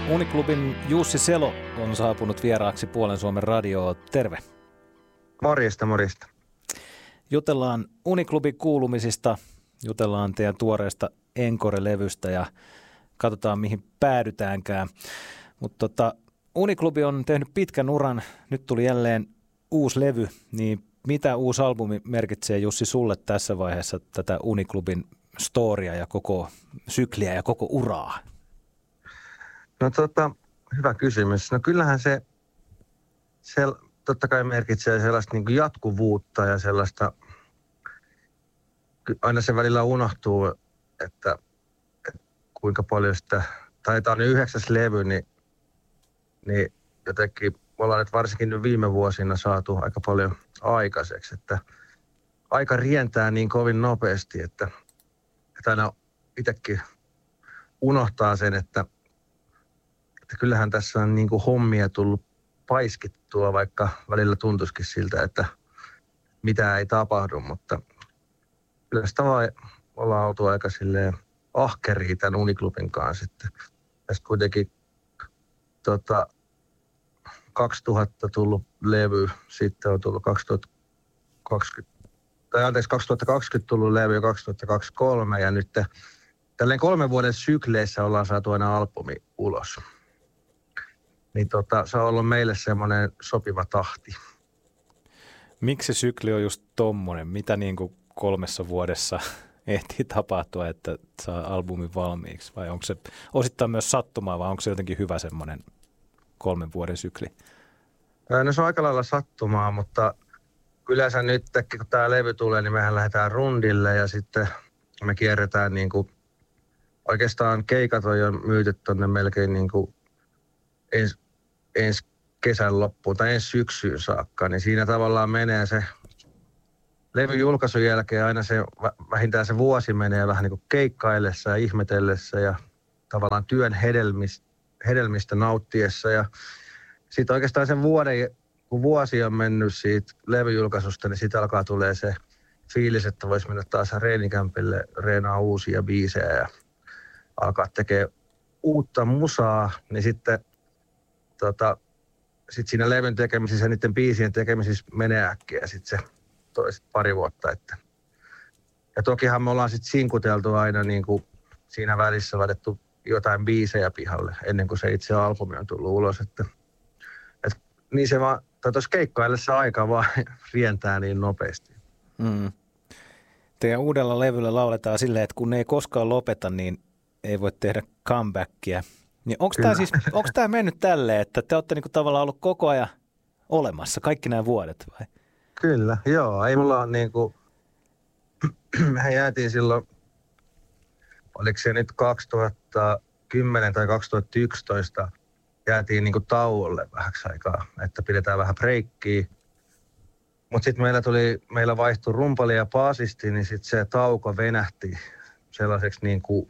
Uniklubin Jussi Selo on saapunut vieraaksi Puolen Suomen radioon. Terve. Morjesta, morjesta. Jutellaan Uniklubin kuulumisista, jutellaan teidän tuoreesta Encore-levystä ja katsotaan mihin päädytäänkään. Mutta Uniklubi on tehnyt pitkän uran, nyt tuli jälleen uusi levy, niin mitä uusi albumi merkitsee Jussi sulle tässä vaiheessa tätä Uniklubin storia ja koko sykliä ja koko uraa? No hyvä kysymys. No kyllähän se totta kai merkitsee sellaista niin kuin jatkuvuutta ja sellaista, aina se välillä unohtuu, että kuinka paljon sitä, tai tämä on 9. levy, niin jotenkin ollaan nyt varsinkin nyt viime vuosina saatu aika paljon aikaiseksi, että aika rientää niin kovin nopeasti, että aina itsekin unohtaa sen, että kyllähän tässä on niin kuin hommia tullut paiskittua, vaikka välillä tuntuisikin siltä, että mitään ei tapahdu, mutta kyllä sitä vaan ollaan oltu aika silleen ahkeria tämän Uniklubin kanssa. Tästä kuitenkin 2000 tullut levy, sitten on tullut 2020 tullut levy ja 2023 ja nyt tälleen 3 vuoden sykleissä ollaan saatu aina albumi ulos. Niin se on ollut meille semmoinen sopiva tahti. Miksi se sykli on just tommonen? Mitä niin kuin 3 vuodessa ehtii tapahtua, että saa albumin valmiiksi? Vai onko se osittain myös sattumaa vai onko se jotenkin hyvä semmoinen 3 vuoden sykli? No se on aika lailla sattumaa, mutta yleensä nyt kun tämä levy tulee, niin mehän lähdetään rundille ja sitten me kierretään niin kuin, oikeastaan keikat on jo myyty tonne melkein niin kuin ensi kesän loppuun tai ensi syksyyn saakka, niin siinä tavallaan menee se levyn julkaisun jälkeen aina se, vähintään se vuosi menee vähän niin kuin keikkaillessa ja ihmetellessä ja tavallaan työn hedelmistä nauttiessa ja sitten oikeastaan sen vuoden, kun vuosi on mennyt siitä levyjulkaisusta, niin siitä alkaa tulee se fiilis, että voisi mennä taas reenikämpille, reenaa uusia biisejä ja alkaa tekemään uutta musaa, niin sitten sit siinä levyn tekemisissä ja niiden biisien tekemisissä menee äkkiä sitten se toiset pari vuotta. Ja tokihan me ollaan sitten sinkuteltu aina niin kuin siinä välissä laitettu jotain biisejä pihalle ennen kuin se itse albumi on tullut ulos. Niin se vaan, tuossa keikkaillessa aika vaan rientää niin nopeasti. Mm. Teidän uudella levyllä lauletaan silleen, että kun ne ei koskaan lopeta, niin ei voi tehdä comebackia. Niin onko tämä mennyt tälleen, että te olette niinku tavallaan ollut koko ajan olemassa kaikki nämä vuodet vai? Kyllä, joo. Ei mulla ole niinku, mehän jäätiin silloin, oliko se nyt 2010 tai 2011, jäätiin niinku tauolle vähäksi aikaa, että pidetään vähän breikkiä. Mutta sitten meillä vaihtui rumpali ja baasisti, niin sitten se tauko venähti sellaiseksi niinku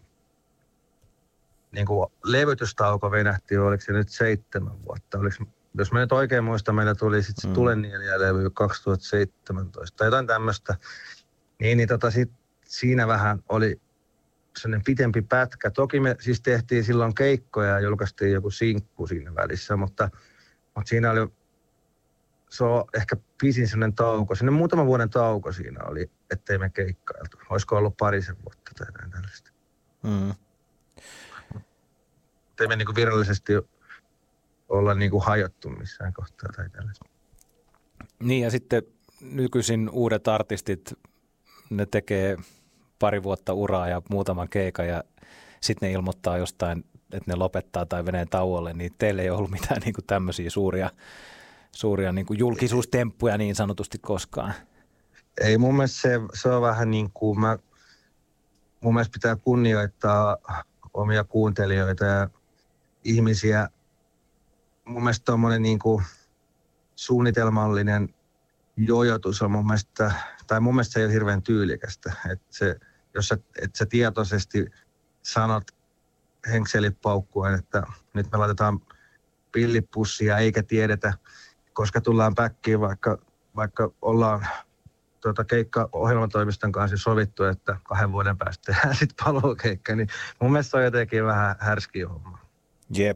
levytystauko venähti, oliko se nyt 7 vuotta. Jos mä nyt oikein muistan, meillä tuli sitten se Tulennielijä-levy 2017 tai jotain tämmöistä. Sit siinä vähän oli sellainen pitempi pätkä. Toki me siis tehtiin silloin keikkoja ja julkaistiin joku sinkku siinä välissä, mutta siinä oli, se on ehkä pisin sellainen tauko. Sinne muutaman vuoden tauko siinä oli, ettei me keikkailtu. Olisiko ollut 2 vuotta tai näin tällaista. Mm. Ei me niinku virallisesti olla niinku hajottu missään kohtaa tai tällaista. Niin ja sitten nykyisin uudet artistit, ne tekee 2 vuotta uraa ja muutaman keikan ja sitten ne ilmoittaa jostain, että ne lopettaa tai menee tauolle, niin teille ei ollut mitään niinku tämmöisiä suuria niinku julkisuustemppuja niin sanotusti koskaan. Ei, mun mielestä se on vähän niin kuin, mun mielestä pitää kunnioittaa omia kuuntelijoita ja ihmisiä. Mun mielestä tommoinen niin kuin suunnitelmallinen jojotus on mun mielestä se ei ole hirveän tyylikästä. Jos sä tietoisesti sanot henkselit paukkuen, että nyt me laitetaan pillipussia eikä tiedetä, koska tullaan päkkiin, vaikka ollaan keikka-ohjelmatoimiston kanssa sovittu, että 2 vuoden päästä tehdään sitten paluukeikka, niin mun mielestä se on jotenkin vähän härski homma. Jep.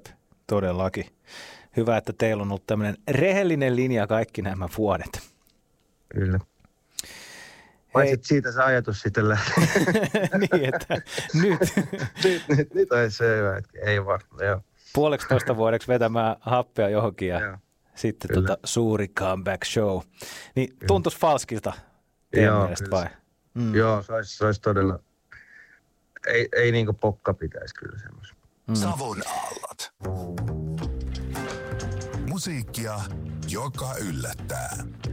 Todellakin. Hyvä, että teillä on ollut tämmöinen rehellinen linja kaikki nämä vuodet. Kyllä. Vai siitä se ajatus sitten lähti. Niin, että nyt. nyt on se hyvä, että ei vaan, joo. 1,5 vuodeksi vetämään happea johonkin ja sitten suuri comeback show. Niin tuntuisi falskilta teidän mielestä vai? Joo, se olisi todella, ei niinku pokka pitäisi kyllä semmoista. Savon aallot. Musiikkia, joka yllättää.